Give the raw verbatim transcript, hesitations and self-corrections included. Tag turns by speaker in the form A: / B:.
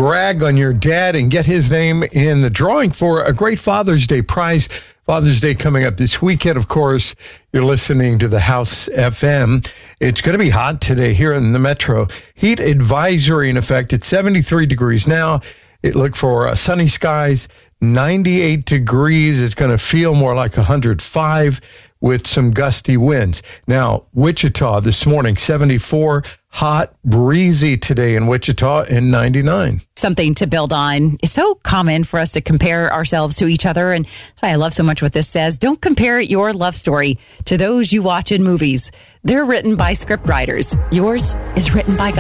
A: brag on your dad and get his name in the drawing for a great Father's Day prize. Father's Day coming up this weekend, of course. You're listening to the House F M. It's going to be hot today here in the metro. Heat advisory in effect. It's seventy-three degrees now. It look for uh, sunny skies, ninety-eight degrees. It's going to feel more like one hundred five with some gusty winds. Now, Wichita this morning, seventy-four, hot, breezy today in Wichita, and ninety-nine.
B: Something to build on. It's so common for us to compare ourselves to each other, and that's why I love so much what this says. Don't compare your love story to those you watch in movies. They're written by script writers. Yours is written by God.